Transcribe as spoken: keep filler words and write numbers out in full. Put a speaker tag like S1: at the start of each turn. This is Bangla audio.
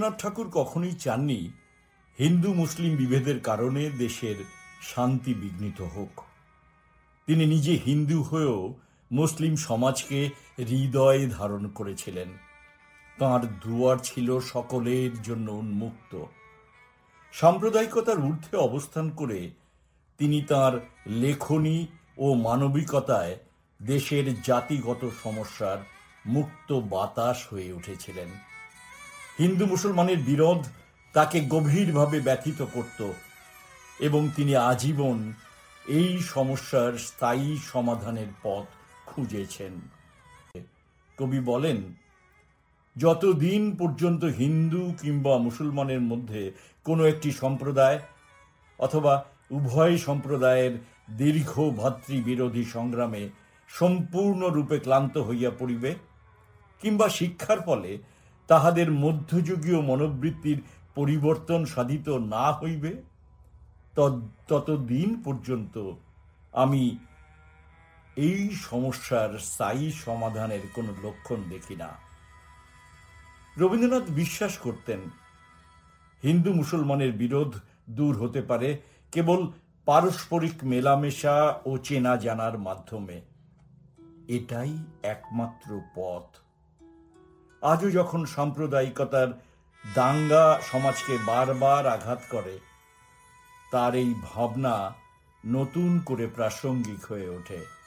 S1: রবীন্দ্রনাথ ঠাকুর কখনোই চাননি হিন্দু মুসলিম বিভেদের কারণে দেশের শান্তি বিঘ্নিত হোক। তিনি নিজে হিন্দু হয়েও মুসলিম সমাজকে হৃদয়ে ধারণ করেছিলেন। তাঁর দুয়ার ছিল সকলের জন্য উন্মুক্ত। সাম্প্রদায়িকতার ঊর্ধ্বে অবস্থান করে তিনি তাঁর লেখনী ও মানবিকতায় দেশের জাতিগত সমস্যার মুক্ত বাতাস হয়ে উঠেছিলেন। হিন্দু মুসলমানের বিরোধ তাকে গভীরভাবে ব্যথিত করত এবং তিনি আজীবন এই সমস্যার স্থায়ী সমাধানের পথ খুঁজেছেন। কবি বলেন, যতদিন পর্যন্ত হিন্দু কিংবা মুসলমানের মধ্যে কোনো একটি সম্প্রদায় অথবা উভয় সম্প্রদায়ের দীর্ঘ ভাতৃবিরোধী সংগ্রামে সম্পূর্ণরূপে ক্লান্ত হইয়া পড়িবে কিংবা শিক্ষার ফলে তাহাদের মধ্যযুগীয় মনোবৃত্তির পরিবর্তন সাধিত না হইবে, ততদিন পর্যন্ত আমি এই সমস্যার স্থায়ী সমাধানের কোনো লক্ষণ দেখি না। রবীন্দ্রনাথ বিশ্বাস করতেন হিন্দু মুসলমানের বিরোধ দূর হতে পারে কেবল পারস্পরিক মেলামেশা ও চেনা জানার মাধ্যমে। এটাই একমাত্র পথ। আজও যখন সাম্প্রদায়িকতার দাঙ্গা সমাজকে বারবার আঘাত করে, তার এই ভাবনা নতুন করে প্রাসঙ্গিক হয়ে ওঠে।